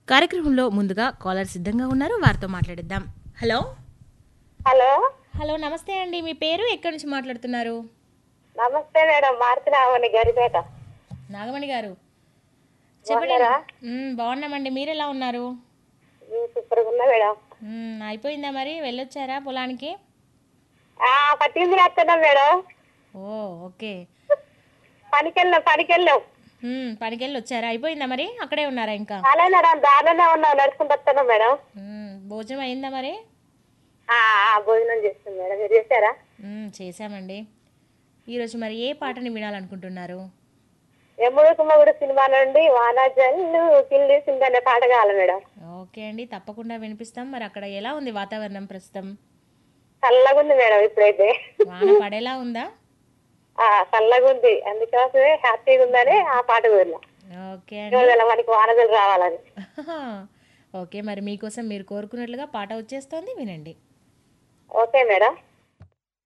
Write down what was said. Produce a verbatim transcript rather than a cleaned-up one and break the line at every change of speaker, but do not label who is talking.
కార్యక్రమంలో ముందుగా కాలర్ సిద్ధంగా ఉన్నారు, వారితో మాట్లాడిద్దాం. హలో
హలో
హలో నమస్తే అండి, మీ పేరు ఎక్కడి నుంచి మాట్లాడుతున్నారు?
నమస్తే మేడం, మారుతున్నామని గరిపేట.
నాగమణి గారు చెప్పండి.
బాగున్నారా?
మ్మ్, బాగున్నామండి, మీరు ఎలా ఉన్నారు?
సూపర్గా ఉన్నా మేడం.
మ్మ్, అయిపోయిందా మరి, వెళ్ళొచ్చారా పొలానికి?
ఆ, పట్టింది రాస్తున్నాం మేడం.
ఓ ఓకే.
పనికి వెళ్ళాం పనికి వెళ్ళాం
మ్మ్, పనికి వెళ్ళి వచ్చారా, అయిపోయిందా మరి, అక్కడే ఉన్నారా ఇంకా?
అలా మేడం, దారిలోనే ఉన్నాం, నడుచుకుంటూ వస్తున్నాం మేడం.
మ్మ్, భోజనం అయిందా మరి?
ఆ, ఆ, భోజనం చేస్తుంది మేడం, మీరు చేశారా?
మ్మ్, చేశామండి. ఈరోజు మరి ఏ పాటని వినాలనుకుంటున్నారు?
ఎమ్ముడు కుమ్మగుడు సినిమా నుండి వాన జల్లు కిల్లి సిందనే పాట కావాలి మేడం.
ఓకే అండి, తప్పకుండా వినిపిస్తాం. మరి అక్కడ ఎలా ఉంది వాతావరణం ప్రస్తుతం?
చల్లగా ఉంది మేడం ఇప్పుడైతే.
వాన పడేలా ఉందా?
ఆ, చల్లగా ఉంది, అందుకోసమే హ్యాపీగా ఉందని ఆ పాట కోరినా.
ఓకే అండి.
రోజుల మనకి వానజలు రావాలని.
ఓకే, మరి మీకోసం మీరు కోరుకున్నట్లుగా పాట వచ్చేస్తోంది, వినండి.
Okay madam.